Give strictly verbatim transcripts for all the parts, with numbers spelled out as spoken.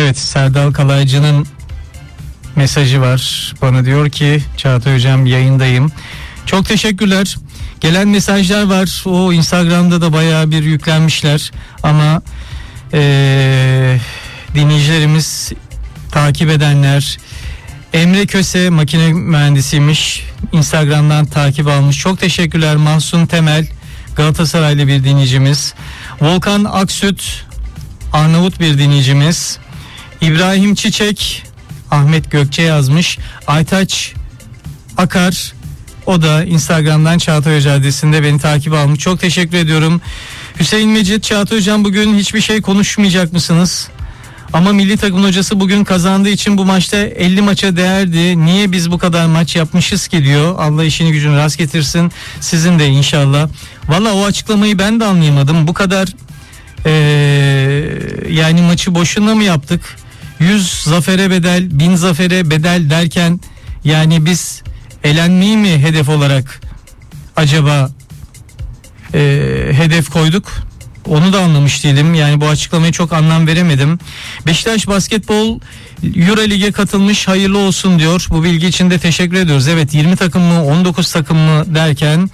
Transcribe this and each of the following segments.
Evet, Serdal Kalaycı'nın mesajı var. Bana diyor ki Çağatay Hocam yayındayım. Çok teşekkürler. Gelen mesajlar var. O Instagram'da da bayağı bir yüklenmişler. Ama ee, dinleyicilerimiz, takip edenler, Emre Köse makine mühendisiymiş. Instagram'dan takip almış. Çok teşekkürler. Mahsun Temel, Galatasaraylı bir dinleyicimiz. Volkan Aksüt, Arnavut bir dinleyicimiz. İbrahim Çiçek, Ahmet Gökçe yazmış. Aytaç Akar, o da Instagram'dan Çağatay Hoca adresinde beni takip almış. Çok teşekkür ediyorum. Hüseyin Mecit, Çağatay Hocam bugün hiçbir şey konuşmayacak mısınız? Ama milli takımın hocası bugün kazandığı için bu maçta elli maça değerdi. Niye biz bu kadar maç yapmışız ki diyor. Allah işini gücünü rast getirsin. Sizin de inşallah. Valla o açıklamayı ben de anlayamadım. Bu kadar ee, yani maçı boşuna mı yaptık? yüz zafere bedel, bin zafere bedel derken yani biz elenmeyi mi hedef olarak acaba ee, hedef koyduk? Onu da anlamış değilim. Yani bu açıklamayı çok anlam veremedim. Beşiktaş Basketbol Euro Lig'e katılmış, hayırlı olsun diyor. Bu bilgi için de teşekkür ediyoruz. Evet, yirmi takım mı on dokuz takım mı derken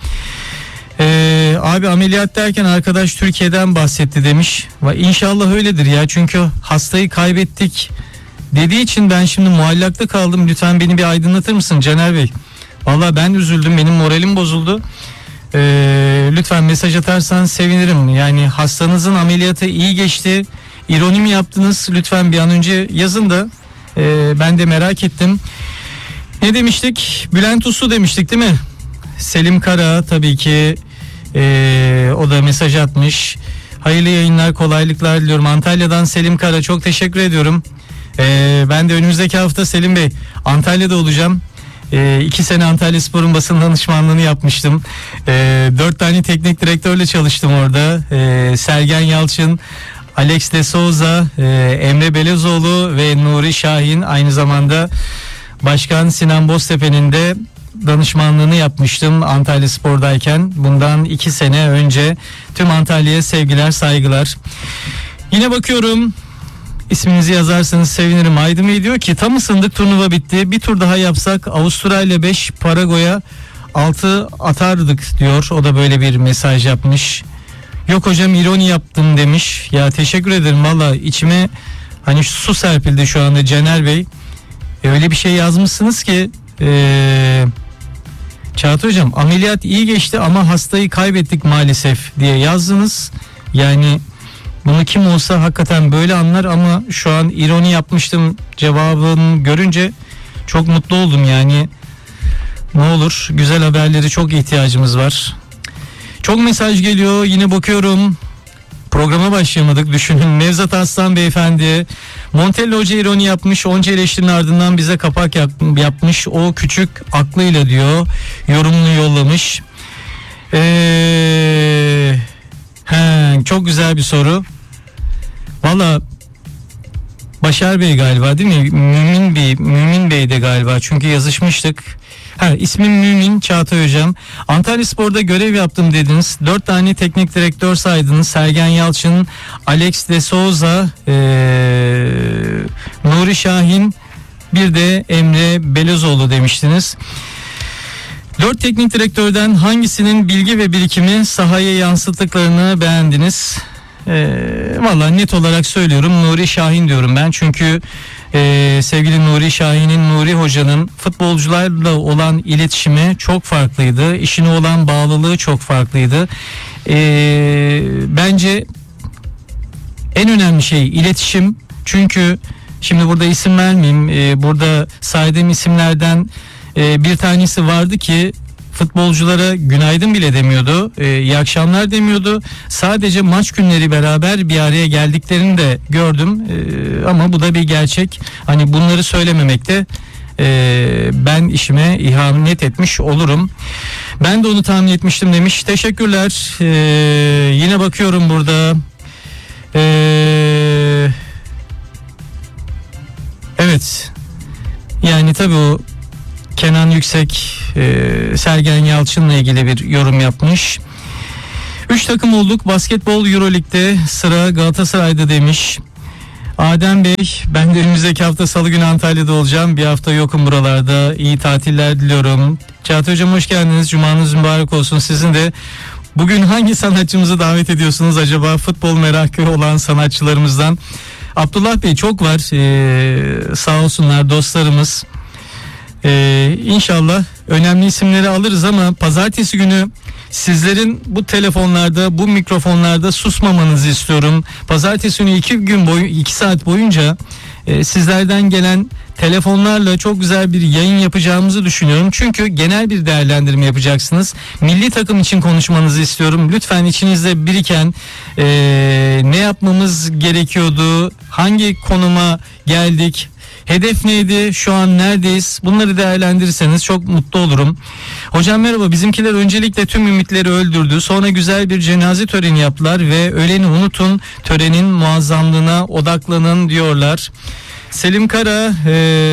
ee, abi ameliyat derken arkadaş Türkiye'den bahsetti demiş. İnşallah öyledir ya, çünkü hastayı kaybettik dediği için ben şimdi muallakta kaldım. Lütfen beni bir aydınlatır mısın Caner Bey? Vallahi ben üzüldüm, benim moralim bozuldu. Ee, lütfen mesaj atarsan sevinirim. Yani hastanızın ameliyatı iyi geçti, ironi mi yaptınız? Lütfen bir an önce yazın da e, ben de merak ettim. Ne demiştik? Bülent Uslu demiştik değil mi? Selim Kara tabii ki e, o da mesaj atmış. Hayırlı yayınlar, kolaylıklar diliyorum. Antalya'dan Selim Kara, çok teşekkür ediyorum. E, ben de önümüzdeki hafta Selim Bey Antalya'da olacağım. E, iki sene Antalyaspor'un basın danışmanlığını yapmıştım. E, dört tane teknik direktörle çalıştım orada. E, Sergen Yalçın, Alex de Souza, e, Emre Belezoğlu ve Nuri Şahin, aynı zamanda Başkan Sinan Boztepe'nin de danışmanlığını yapmıştım Antalyaspor'dayken. Bundan iki sene önce. Tüm Antalya'ya sevgiler, saygılar. Yine bakıyorum, İsminizi yazarsanız sevinirim. Aydın Bey diyor ki tam ısındık, turnuva bitti. Bir tur daha yapsak Avustralya beş, Paragoya altı atardık diyor. O da böyle bir mesaj yapmış. Yok hocam ironi yaptım demiş. Ya teşekkür ederim, valla içime hani su serpildi şu anda Caner Bey. E, öyle bir şey yazmışsınız ki ee, Çağatay Hocam ameliyat iyi geçti ama hastayı kaybettik maalesef diye yazdınız. Yani bunu kim olsa hakikaten böyle anlar ama şu an ironi yapmıştım cevabını görünce çok mutlu oldum yani. Ne olur, güzel haberleri çok ihtiyacımız var. Çok mesaj geliyor, yine bakıyorum. Programa başlayamadık, düşünün. Nevzat Aslan Beyefendi, Montella Hoca ironi yapmış, onca eleştirinin ardından bize kapak yapmış, o küçük aklıyla diyor, yorumunu yollamış. Ee, he, çok güzel bir soru. Valla Başar Bey galiba değil mi? Mümin Bey, Mümin Bey de galiba, çünkü yazışmıştık. Ha, ismim Mümin, Çağatay Hocam. Antalyaspor'da görev yaptım dediniz. Dört tane teknik direktör saydınız. Sergen Yalçın, Alex de Souza, ee, Nuri Şahin, bir de Emre Belezoğlu demiştiniz. Dört teknik direktörden hangisinin bilgi ve birikimi sahaya yansıttıklarını beğendiniz? Ee, Valla net olarak söylüyorum, Nuri Şahin diyorum ben. Çünkü e, sevgili Nuri Şahin'in, Nuri Hoca'nın futbolcularla olan iletişimi çok farklıydı. İşine olan bağlılığı çok farklıydı. Ee, bence en önemli şey iletişim. Çünkü şimdi burada isim vermeyeyim. Ee, burada saydığım isimlerden e, bir tanesi vardı ki futbolculara günaydın bile demiyordu, e, iyi akşamlar demiyordu. Sadece maç günleri beraber bir araya geldiklerini de gördüm. E, ama bu da bir gerçek. Hani bunları söylememekte e, ben işime ihanet etmiş olurum. Ben de onu tahmin etmiştim demiş. Teşekkürler. E, yine bakıyorum burada. E, evet. Yani tabii o Kenan Yüksek, e, Sergen Yalçın'la ilgili bir yorum yapmış. Üç takım olduk. Basketbol Euro Lig'de, sıra Galatasaray'da demiş. Adem Bey, ben de önümüzdeki hafta Salı günü Antalya'da olacağım. Bir hafta yokum buralarda. İyi tatiller diliyorum. Çağatay Hocam hoş geldiniz. Cumanız mübarek olsun. Sizin de bugün hangi sanatçımızı davet ediyorsunuz acaba? Futbol merakı olan sanatçılarımızdan. Abdullah Bey çok var. Ee, sağ olsunlar dostlarımız. Ee, İnşallah önemli isimleri alırız ama pazartesi günü sizlerin bu telefonlarda, bu mikrofonlarda susmamanızı istiyorum. Pazartesi günü iki gün boyu, iki saat boyunca e, sizlerden gelen telefonlarla çok güzel bir yayın yapacağımızı düşünüyorum. Çünkü genel bir değerlendirme yapacaksınız. Milli takım için konuşmanızı istiyorum. Lütfen içinizde biriken e, ne yapmamız gerekiyordu, hangi konuma geldik, hedef neydi, şu an neredeyiz, bunları değerlendirirseniz çok mutlu olurum. Hocam merhaba, bizimkiler öncelikle tüm ümitleri öldürdü. Sonra güzel bir cenaze töreni yaptılar ve öleni unutun, törenin muazzamlığına odaklanın diyorlar. Selim Kara, ee,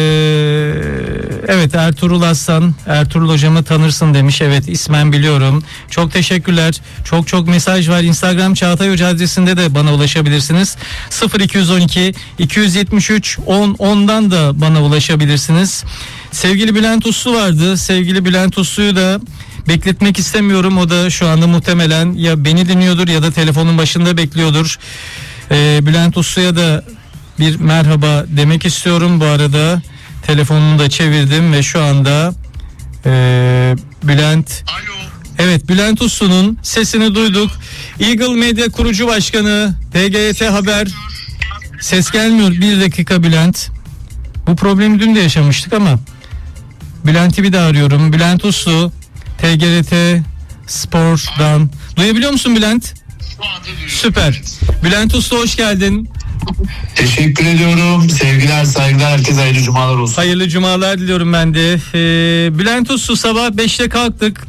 evet Ertuğrul Aslan, Ertuğrul hocamı tanırsın demiş. Evet, ismen biliyorum. Çok teşekkürler. Çok çok mesaj var. Instagram Çağatay Hoca adresinde de bana ulaşabilirsiniz. sıfır iki on iki iki yetmiş üç on ondan da bana ulaşabilirsiniz. Sevgili Bülent Uslu vardı. Sevgili Bülent Uslu'yu da bekletmek istemiyorum. O da şu anda muhtemelen ya beni dinliyordur ya da telefonun başında bekliyordur. Ee, Bülent Uslu'ya da bir merhaba demek istiyorum. Bu arada telefonunu da çevirdim ve şu anda e, Bülent Alo. Evet, Bülent Uslu'nun sesini duyduk. Eagle Medya kurucu başkanı, T G R T Haber. Ses gelmiyor. Bir dakika Bülent. Bu problemi dün de yaşamıştık ama Bülent'i bir daha arıyorum. Bülent Uslu, T G R T Spor'dan. Duyabiliyor musun Bülent? Süper. Bülent Uslu hoş geldin. Teşekkür ediyorum. Sevgiler, saygılar. Herkese hayırlı cumalar olsun. Hayırlı cumalar diliyorum ben de. Ee, Bülent Uslu, sabah beşte kalktık.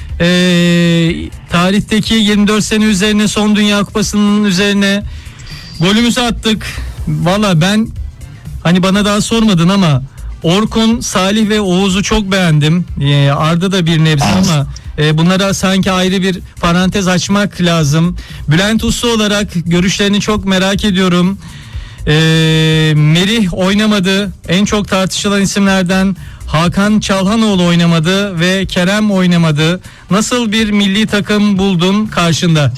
Ee, tarihteki yirmi dört sene üzerine, son Dünya Kupası'nın üzerine golümüzü attık. Valla ben, hani bana daha sormadın ama Orkun, Salih ve Oğuz'u çok beğendim. Ee, Arda da bir nebze evet. ama e, bunlara sanki ayrı bir parantez açmak lazım. Bülent Uslu olarak görüşlerini çok merak ediyorum. Ee, Merih oynamadı. En çok tartışılan isimlerden Hakan Çalhanoğlu oynamadı ve Kerem oynamadı. Nasıl bir milli takım buldun karşında?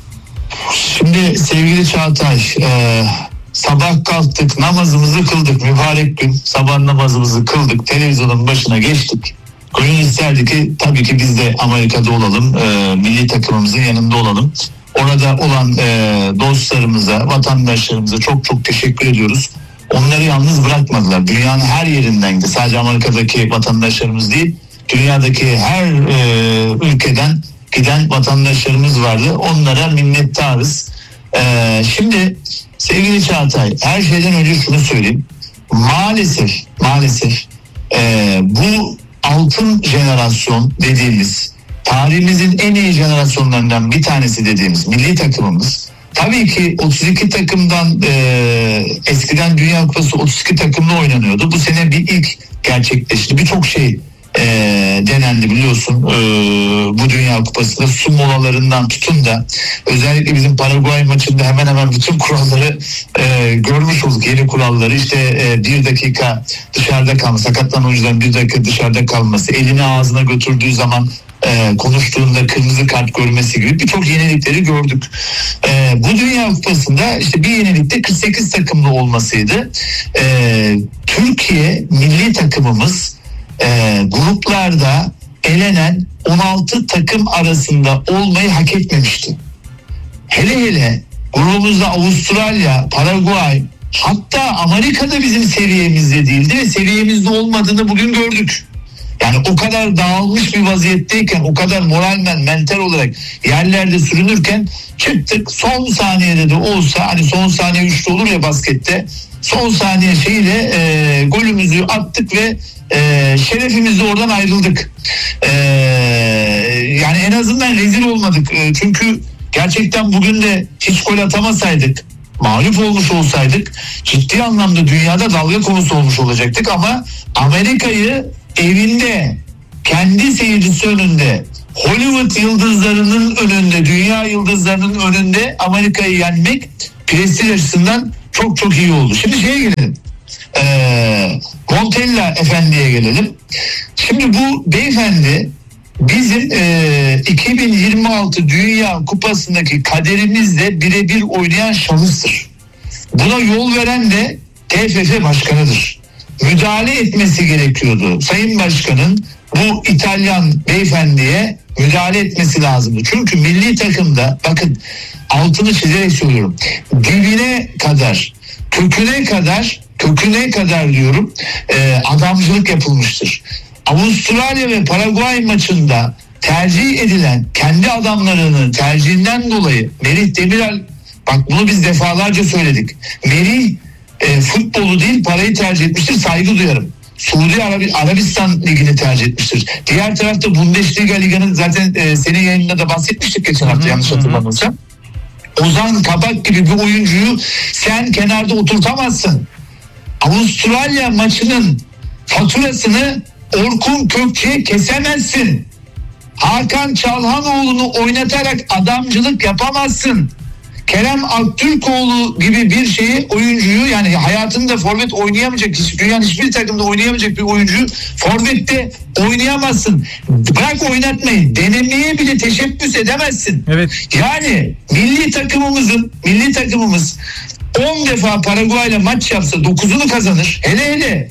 Şimdi sevgili Çağatay, e, sabah kalktık, namazımızı kıldık, mübarek gün sabah namazımızı kıldık, televizyonun başına geçtik. Gönül isterdi ki tabii ki biz de Amerika'da olalım, e, milli takımımızın yanında olalım. Orada olan e, dostlarımıza, vatandaşlarımıza çok çok teşekkür ediyoruz. Onları yalnız bırakmadılar. Dünyanın her yerinden de, sadece Amerika'daki vatandaşlarımız değil, dünyadaki her e, ülkeden giden vatandaşlarımız vardı. Onlara minnettarız. E, şimdi sevgili Çağatay, her şeyden önce şunu söyleyeyim. Maalesef, maalesef e, bu altın jenerasyon dediğimiz, tarihimizin en iyi jenerasyonlarından bir tanesi dediğimiz milli takımımız, tabii ki otuz iki takımdan e, eskiden Dünya Kupası otuz iki takımla oynanıyordu. Bu sene bir ilk gerçekleşti. Birçok şey e, denendi biliyorsun e, bu Dünya Kupası'nda, su molalarından tutun da özellikle bizim Paraguay maçında hemen hemen bütün kuralları e, görmüş olduk. Yeni kuralları işte e, bir dakika dışarıda kalması, sakatlanan oyuncuların bir dakika dışarıda kalması, elini ağzına götürdüğü zaman e, konuştuğunda kırmızı kart görmesi gibi birçok yenilikleri gördük. E, bu Dünya Kupası'nda işte bir yenilikte kırk sekiz takımlı olmasıydı. E, Türkiye milli takımımız e, gruplarda elenen on altı takım arasında olmayı hak etmemişti. Hele hele grubumuzda Avustralya, Paraguay, hatta Amerika'da bizim seviyemizde değildi ve seviyemizde olmadığını bugün gördük. Yani o kadar dağılmış bir vaziyetteyken, o kadar moralmen, mental olarak yerlerde sürünürken çıktık, son saniyede de olsa, hani son saniye üçte olur ya baskette, son saniye şeyle e, golümüzü attık ve e, şerefimizle oradan ayrıldık. E, yani en azından rezil olmadık. E, çünkü gerçekten bugün de hiç gol atamasaydık, mağlup olmuş olsaydık ciddi anlamda dünyada dalga konusu olmuş olacaktık. Ama Amerika'yı evinde, kendi seyircisi önünde, Hollywood yıldızlarının önünde, dünya yıldızlarının önünde Amerika'yı yenmek prestij açısından çok çok iyi oldu. Şimdi şeye gelelim. Ee, Montella Efendi'ye gelelim. Şimdi bu beyefendi bizim e, iki bin yirmi altı Dünya Kupası'ndaki kaderimizle birebir oynayan şahıstır. Buna yol veren de T F F Başkanı'dır. Müdahale etmesi gerekiyordu. Sayın Başkan'ın bu İtalyan beyefendiye müdahale etmesi lazımdı. Çünkü milli takımda, bakın altını çizerek söylüyorum, dibine kadar, köküne kadar, köküne kadar diyorum, e, adamcılık yapılmıştır. Avustralya ve Paraguay maçında tercih edilen, kendi adamlarının tercihinden dolayı Merih Demiral, bak bunu biz defalarca söyledik. Merih e, futbolu değil parayı tercih etmiştir, saygı duyarım. Suudi Arabi, Arabistan Ligi'ni tercih etmiştir. Diğer tarafta Bundesliga Ligi'nin zaten e, senin yayınında da bahsetmiştik geçen hafta, yanlış hatırlamıyorsam. Ozan Kabak gibi bir oyuncuyu sen kenarda oturtamazsın. Avustralya maçının faturasını Orkun Kökçe'ye kesemezsin. Hakan Çalhanoğlu'nu oynatarak adamcılık yapamazsın. Kerem Aktürkoğlu gibi bir şeyi, oyuncuyu, yani hayatında forvet oynayamayacak, dünyanın hiçbir takımda oynayamayacak bir oyuncuyu forvette oynayamazsın. Bırak oynatmayı, denemeye bile teşebbüs edemezsin. Evet. Yani milli takımımızın, milli takımımız on defa Paraguay'la maç yapsa dokuzunu kazanır. Hele hele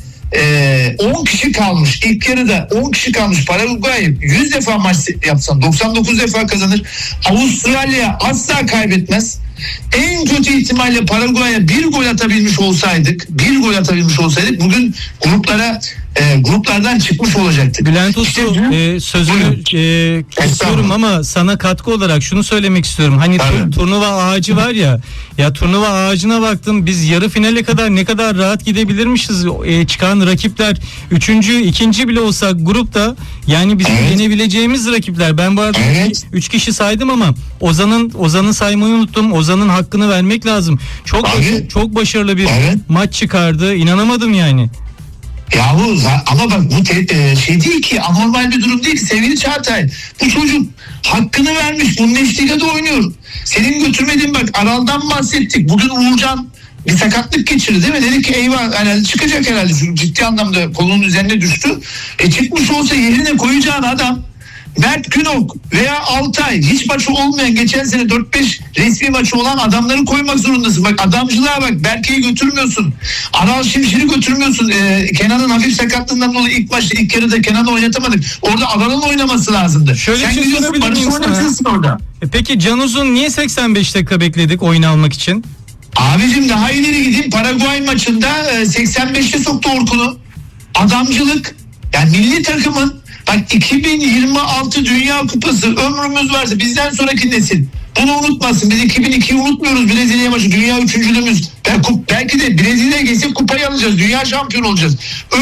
on kişi kalmış ilk yarıda, on kişi kalmış Paraguay yüz defa maç yapsan doksan dokuz defa kazanır. Avustralya asla kaybetmez. En kötü ihtimalle Paraguay'a bir gol atabilmiş olsaydık, bir gol atabilmiş olsaydık bugün gruplara e, gruplardan çıkmış olacaktık. Bülent Uslu, e, sözünü e, kesiyorum ama sana katkı olarak şunu söylemek istiyorum. Hani tur, turnuva ağacı var ya, ya turnuva ağacına baktım, biz yarı finale kadar ne kadar rahat gidebilirmişiz. E, çıkan rakipler üçüncü, ikinci bile olsak grupta, yani bizim evet. yenebileceğimiz rakipler. Ben bu arada evet. üç kişi saydım ama Ozan'ın Ozan'ı saymayı unuttum. Ozan'ın hakkını vermek lazım. Çok baş, çok başarılı bir evet. maç çıkardı. İnanamadım yani. Yahu ama bak bu te, e, şey değil ki, anormal bir durum değil ki sevgili Çağatay. Bu çocuk hakkını vermiş. Bundesliga'da oynuyor. Senin götürmediğin, bak Aral'dan bahsettik. Bugün Uğurcan bir sakatlık geçirdi değil mi? Dedik ki eyvah, herhalde çıkacak herhalde. Çünkü ciddi anlamda kolunun üzerine düştü. E çıkmış olsa yerine koyacağın adam Mert Günok veya Altay, hiç maçı olmayan, geçen sene dört beş resmi maçı olan adamları koymak zorundasın. Bak adamcılığa bak, Berke'yi götürmüyorsun. Aral Şimşir'i götürmüyorsun. Ee, Kenan'ın hafif sakatlığından dolayı ilk maçta, ilk yarıda Kenan'ı oynatamadık. Orada Aral'ın oynaması lazımdı. Şöyle Sen şey gidiyorsun Barış'ı oynatırsın orada. E peki Can Uzun niye seksen beş dakika bekledik oyun almak için? Abicim daha ileri gideyim. Paraguay maçında seksen beşte soktu Orkun'u. Adamcılık. Yani milli takımın, bak iki bin yirmi altı Dünya Kupası ömrümüz varsa bizden sonraki nesil bunu unutmasın. Biz iki bin ikiyi unutmuyoruz. Brezilya maçı, dünya üçüncülüğümüz. Belki de Brezilya'ya geçsek kupayı alacağız. Dünya şampiyonu olacağız.